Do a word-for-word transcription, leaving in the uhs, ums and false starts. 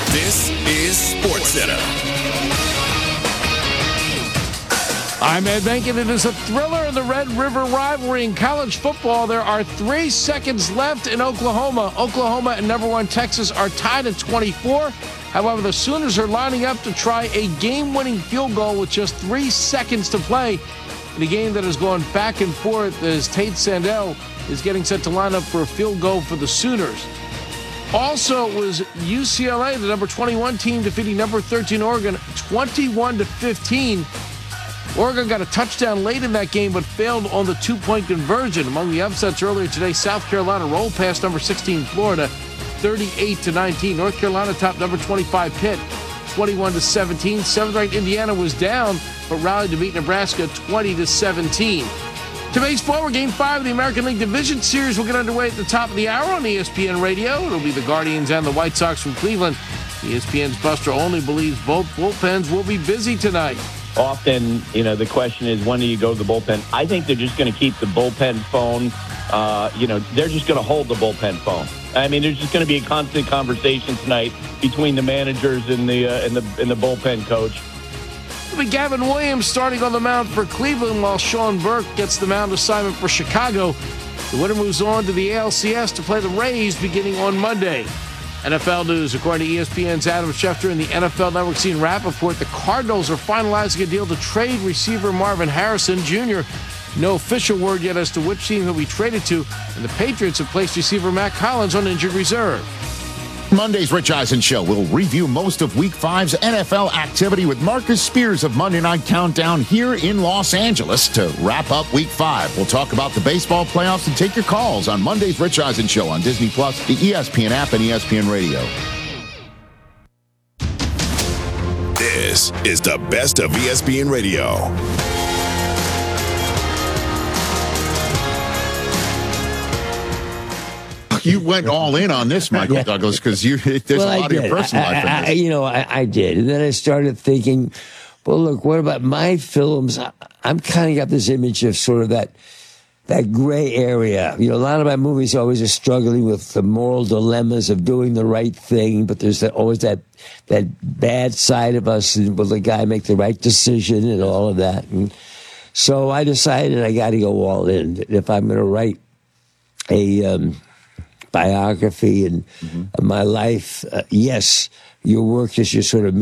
This is SportsCenter. I'm Ed Benkin. It is a thriller in the Red River rivalry in college football. There are three seconds left in Oklahoma. Oklahoma and number one Texas are tied at twenty-four. However, the Sooners are lining up to try a game-winning field goal with just three seconds to play in a game that is going back and forth as Tate Sandell is getting set to line up for a field goal for the Sooners. Also, it was U C L A, the number twenty-one team, defeating number thirteen Oregon twenty-one to fifteen. Oregon got a touchdown late in that game, but failed on the two-point conversion. Among the upsets earlier today, South Carolina rolled past number sixteen Florida, thirty-eight to nineteen. North Carolina topped number twenty-five Pitt, twenty-one to seventeen. Seventh-ranked Indiana was down, but rallied to beat Nebraska, twenty to seventeen. To baseball, we're game five of the American League Division Series will get underway at the top of the hour on E S P N Radio. It'll be the Guardians and the White Sox from Cleveland. E S P N's Buster Olney believes both bullpens will be busy tonight. Often, you know, the question is, when do you go to the bullpen? I think they're just going to keep the bullpen phone. Uh, you know, they're just going to hold the bullpen phone. I mean, there's just going to be a constant conversation tonight between the managers and the uh, and the and the bullpen coach. It'll be Gavin Williams starting on the mound for Cleveland, while Sean Burke gets the mound assignment for Chicago. The winner moves on to the A L C S to play the Rays beginning on Monday. N F L news, according to E S P N's Adam Schefter and the N F L Network's Ian Rappaport, the Cardinals are finalizing a deal to trade receiver Marvin Harrison Junior No official word yet as to which team he'll be traded to, and the Patriots have placed receiver Matt Collins on injured reserve. Monday's Rich Eisen Show will review most of Week five's N F L activity with Marcus Spears of Monday Night Countdown here in Los Angeles to wrap up Week five. We'll talk about the baseball playoffs and take your calls on Monday's Rich Eisen Show on Disney Plus, the E S P N app, and E S P N Radio. This is the best of E S P N Radio. You went all in on this, Michael yeah. Douglas, because you there's well, a lot of your personal I, life in I, this. I, you know, I, I did. And then I started thinking, well, look, what about my films? I, I'm kind of got this image of sort of that that gray area. You know, a lot of my movies always are struggling with the moral dilemmas of doing the right thing, but there's that, always that that bad side of us, and will the guy make the right decision and all of that. And so I decided I got to go all in. If I'm going to write a um, biography and mm-hmm. my life, uh, yes, your work is just sort of